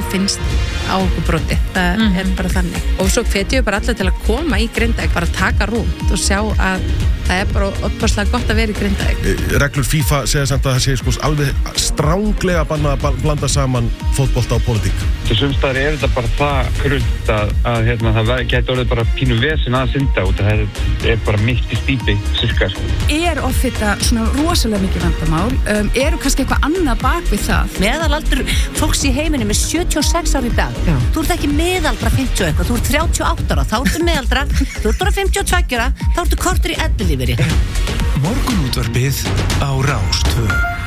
finnst á okkur broti. Það bara þannig. Og svo hvetjum við bara allir til að koma í Grindavík, bara taka rúmt og sjá að það bara ótrúlega gott að vera í Grindavík. Reglur FIFA segja samt að það sé sko alveg stránglega bannað að blanda saman fótbolta og pólitík. Til sumstaðar þetta bara það krutt að það gæti orðið bara pínu vesen að synda út. Það bara mitt í stípi, sirka. Offita svona rosalega mikið vandamál? Eru kannski eitthvað annað bak við það? Meðalaldur fólks í heiminum 76 ára í dag. Já. Þú ert ekki meðaldra 50 eitthvað, þú ert 38 ára, þá ertu meðaldra, þú ert bara 52 ára, þá ertu kortur í ellilífeyri. Morgunútvarpið á Rás 2.